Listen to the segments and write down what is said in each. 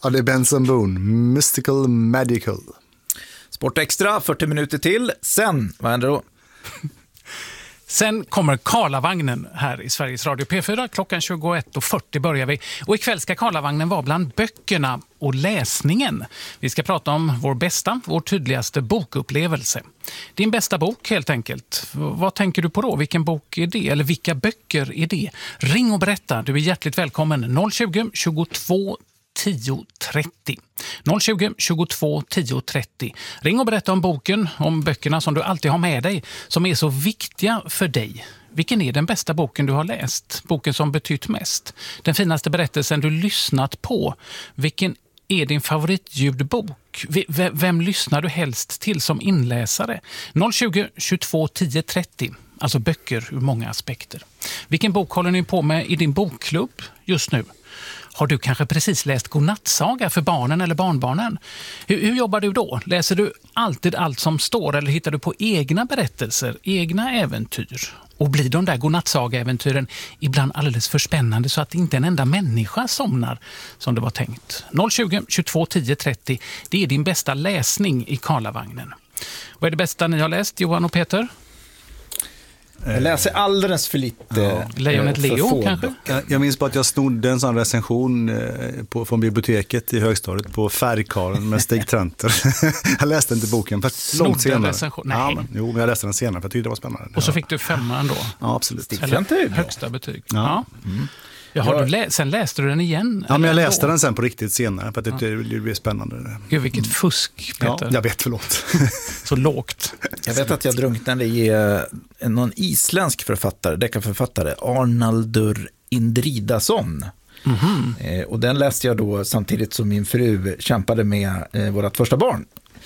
Ja, det är Benson Boone, Mystical Magical. Sport Extra, 40 minuter till. Sen, vad händer då? Sen kommer Karlavagnen här i Sveriges Radio P4. Klockan 21.40 börjar vi. Och ikväll ska Karlavagnen vara bland böckerna och läsningen. Vi ska prata om vår tydligaste bokupplevelse. Din bästa bok helt enkelt. Vad tänker du på då? Vilken bok är det? Eller vilka böcker är det? Ring och berätta. Du är hjärtligt välkommen. 020 22 10 30. 020 22 10 30. Ring och berätta om boken, om böckerna som du alltid har med dig, som är så viktiga för dig. Vilken är den bästa boken du har läst? Boken som betytt mest? Den finaste berättelsen du lyssnat på? Vilken är din favoritljudbok? Vem lyssnar du helst till som inläsare? 020 22 10 30. Alltså böcker ur många aspekter. Vilken bok håller ni på med i din bokklubb just nu? Har du kanske precis läst godnattsaga för barnen eller barnbarnen? Hur jobbar du då? Läser du alltid allt som står eller hittar du på egna berättelser, egna äventyr? Och blir de där godnattsaga-äventyren ibland alldeles för spännande så att inte en enda människa somnar som det var tänkt? 020 22 10 30, det är din bästa läsning i Karlavagnen. Vad är det bästa ni har läst, Johan och Peter? Jag läser alldeles för lite. Lejonet Leo kanske? Jag minns bara att jag snodde en sån recension från biblioteket i högstadiet på Färgkaren med Stig Trenter. Jag läste inte boken för långt senare. Nej. Men jag läste den senare för jag tyckte det var spännande. Och så fick du 5 ändå? Ja, absolut. Eller högsta betyg. Ja. Mm. Sen läste du den igen? Ja, men jag läste den sen på riktigt senare för att det blev spännande. Gud, vilket fusk, Peter. Ja, jag vet, förlåt. Så lågt. Jag vet att jag drunknade i någon isländsk deckarförfattare, Arnaldur Indridason. Mm-hmm. Och den läste jag då samtidigt som min fru kämpade med vårt första barn.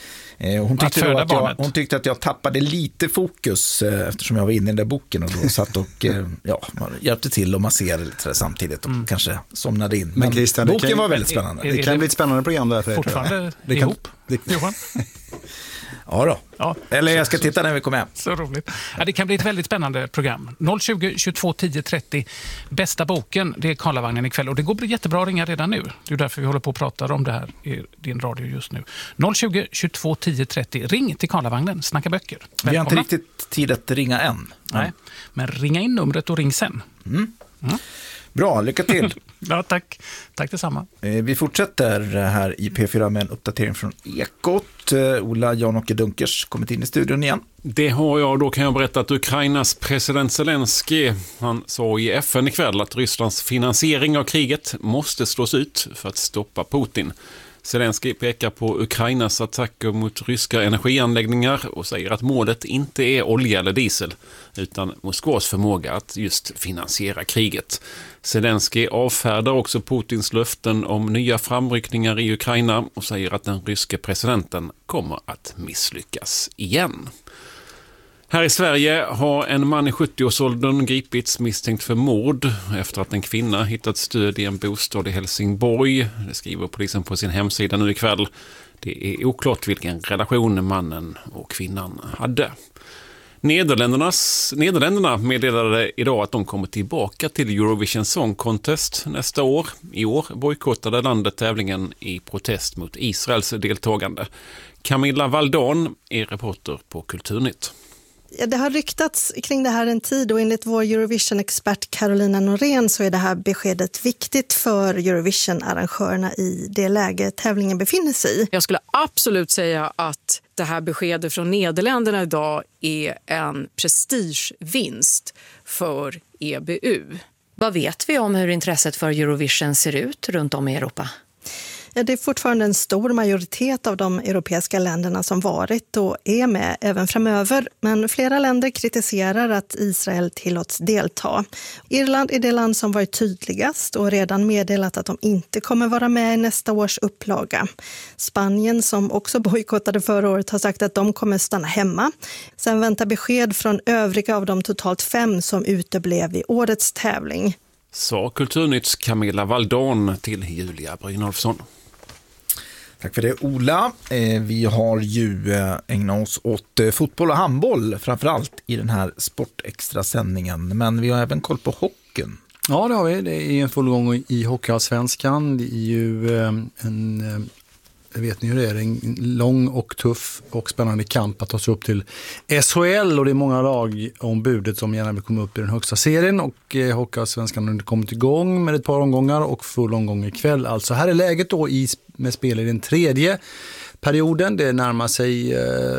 Hon tyckte att jag tappade lite fokus eftersom jag var inne i den där boken och då satt och hjälpte till och masserade lite samtidigt och kanske somnade in. Men Christian, boken var väldigt spännande. Det kan bli ett spännande program där för fortfarande ihop, Johan? Ja då. Ja. Eller jag ska titta när vi kommer hem. Så roligt. Ja, det kan bli ett väldigt spännande program. 020 22 10 30. Bästa boken, det är Karlavagnen ikväll. Och det går jättebra att ringa redan nu. Det är därför vi håller på att prata om det här i din radio just nu. 020 22 10 30. Ring till Karlavagnen, snacka böcker. Välkomna. Vi har inte riktigt tid att ringa än. Nej, men ringa in numret och ring sen. Bra, lycka till. Ja, tack. Tack detsamma. Vi fortsätter här i P4 med en uppdatering från Ekot. Ola Jan-Åke Dunkers kommit in i studion igen. Det har jag. Då kan jag berätta att Ukrainas president Zelensky, han sa i FN ikväll att Rysslands finansiering av kriget måste slås ut för att stoppa Putin. Zelensky pekar på Ukrainas attacker mot ryska energianläggningar och säger att målet inte är olja eller diesel utan Moskvas förmåga att just finansiera kriget. Zelensky avfärdar också Putins löften om nya framryckningar i Ukraina och säger att den ryske presidenten kommer att misslyckas igen. Här i Sverige har en man i 70-årsåldern gripits misstänkt för mord efter att en kvinna hittat stöd i en bostad i Helsingborg. Det skriver polisen på sin hemsida nu ikväll. Det är oklart vilken relation mannen och kvinnan hade. Nederländerna meddelade idag att de kommer tillbaka till Eurovision Song Contest nästa år. I år bojkottade landet tävlingen i protest mot Israels deltagande. Camilla Valdon är reporter på Kulturnytt. Ja, det har ryktats kring det här en tid och enligt vår Eurovision-expert Carolina Norén så är det här beskedet viktigt för Eurovision-arrangörerna i det läge tävlingen befinner sig i. Jag skulle absolut säga att det här beskedet från Nederländerna idag är en prestigevinst för EBU. Vad vet vi om hur intresset för Eurovision ser ut runt om i Europa? Ja, det är fortfarande en stor majoritet av de europeiska länderna som varit och är med även framöver. Men flera länder kritiserar att Israel tillåts delta. Irland är det land som varit tydligast och redan meddelat att de inte kommer vara med i nästa års upplaga. Spanien, som också bojkottade förra året, har sagt att de kommer stanna hemma. Sen väntar besked från övriga av de totalt 5 som uteblev i årets tävling. Sa Kulturnytts Camilla Valdon till Julia Brynolfsson. Tack för det, Ola. Vi har ju ägnat oss åt fotboll och handboll framförallt i den här sportextra sändningen. Men vi har även koll på hockeyn. Ja, det har vi. Det är en full gång i Hockeyallsvenskan. Det är ju vet ni hur det är, en lång och tuff och spännande kamp att ta sig upp till SHL, och det är många lag om budet som gärna vill komma upp i den högsta serien, och Hockeyallsvenskan har kommit igång med ett par omgångar och full omgång ikväll. Alltså här är läget då med spel i den tredje perioden. Det närmar sig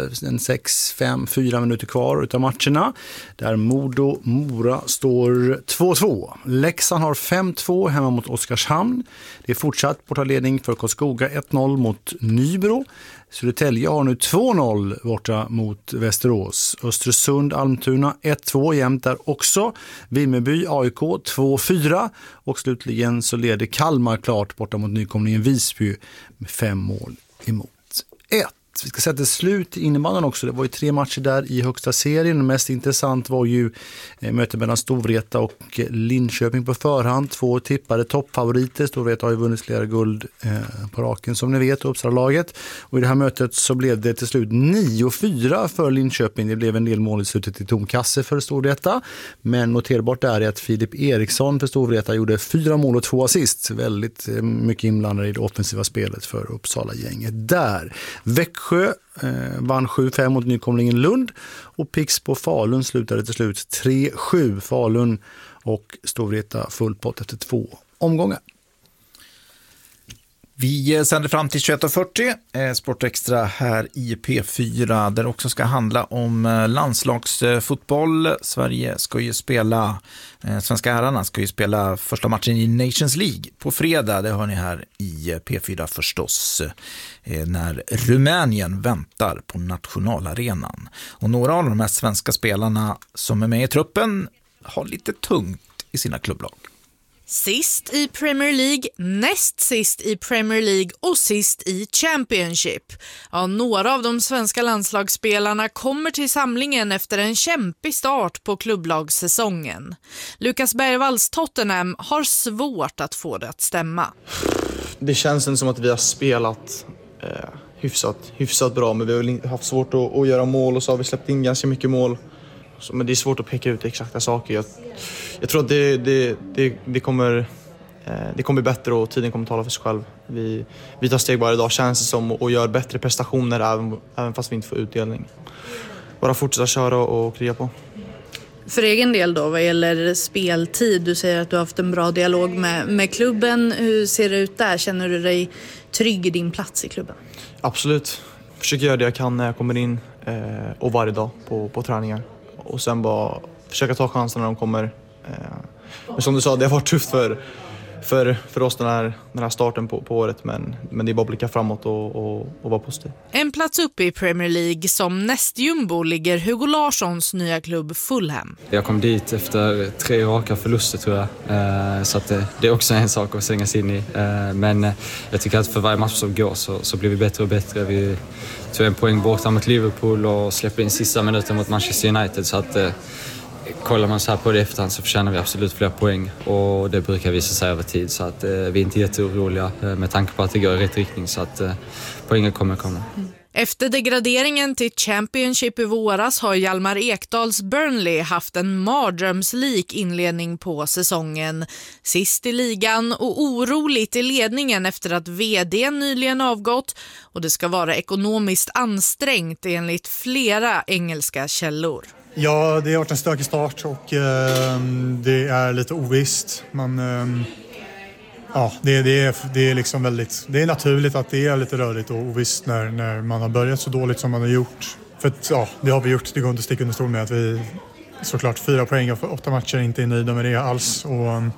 4 minuter kvar utav matcherna. Där Modo-Mora står 2-2. Leksand har 5-2 hemma mot Oskarshamn. Det är fortsatt bortaledning för Karlskoga 1-0 mot Nybro. Södertälje har nu 2-0 borta mot Västerås. Östersund-Almtuna 1-2 jämnt där också. Vimmerby-AIK 2-4. Och slutligen så leder Kalmar klart borta mot nykomlingen Visby med 5 mål emot 1. Vi ska sätta slut i innebandyn också. Det var ju 3 matcher där i högsta serien. Mest intressant var ju mötet mellan Storvreta och Linköping på förhand. 2 tippade toppfavoriter. Storvreta har ju vunnit flera guld på raken som ni vet, Uppsala-laget. Och i det här mötet så blev det till slut 9-4 för Linköping. Det blev en del mål i slutet i tom kasse för Storvreta. Men noterbart är att Filip Eriksson för Storvreta gjorde 4 mål och 2 assist. Väldigt mycket inblandade i det offensiva spelet för Uppsala-gänget där. Växjö vann 7-5 mot nykomlingen Lund, och Pixbo Falun slutade till slut 3-7. Falun och Storvreta full pott efter 2 omgångar. Vi sänder fram till 21.40, Sportextra här i P4, där det också ska handla om landslagsfotboll. Sverige ska ju spela, svenska herrarna ska ju spela första matchen i Nations League på fredag. Det hör ni här i P4 förstås, när Rumänien väntar på nationalarenan. Och några av de här svenska spelarna som är med i truppen har lite tungt i sina klubblag. Sist i Premier League, näst sist i Premier League och sist i Championship. Ja, några av de svenska landslagsspelarna kommer till samlingen efter en kämpig start på klubblagssäsongen. Lukas Bergvalls Tottenham har svårt att få det att stämma. Det känns som att vi har spelat hyfsat bra, men vi har haft svårt att göra mål, och så har vi släppt in ganska mycket mål. Men det är svårt att peka ut exakta saker. Jag tror att det kommer bli bättre, och tiden kommer tala för sig själv. Vi tar steg varje dag, känns det som, och gör bättre prestationer även fast vi inte får utdelning. Bara fortsätta köra och kriga på. För egen del då, vad gäller speltid, du säger att du har haft en bra dialog med klubben. Hur ser det ut där? Känner du dig trygg i din plats i klubben? Absolut. Försöker göra det jag kan när jag kommer in, och varje dag på träningar. Och sen bara försöka ta chansen när de kommer. Men som du sa, det har varit tufft för oss den här starten på året. Men det är bara att blicka framåt och vara positiv. En plats uppe i Premier League som nästjumbo ligger Hugo Larssons nya klubb Fulham. Jag kom dit efter 3 raka förluster tror jag. Så att det är också en sak att sängas in i. Men jag tycker att för varje match som går så blir vi bättre och bättre. Vi tog en poäng borta mot Liverpool och släppte in sista minuten mot Manchester United. Så att kollar man så här på det efterhand så förtjänar vi absolut fler poäng. Och det brukar visa sig över tid. Så att vi är inte jätteoroliga med tanke på att det går i rätt riktning. Så att poängen kommer komma. Efter degraderingen till Championship i våras har Hjalmar Ekdals Burnley haft en mardrömslik inledning på säsongen. Sist i ligan och oroligt i ledningen efter att vd nyligen avgått, och det ska vara ekonomiskt ansträngt enligt flera engelska källor. Ja, det har varit en stökig start och det är lite ovisst. Ja, det är liksom väldigt, det är naturligt att det är lite rörigt och ovisst när man har börjat så dåligt som man har gjort. För att, ja, det har vi gjort. Det går inte att sticka under stol med att vi såklart 4 poäng av 8 matcher inte är nöjda med det alls. Och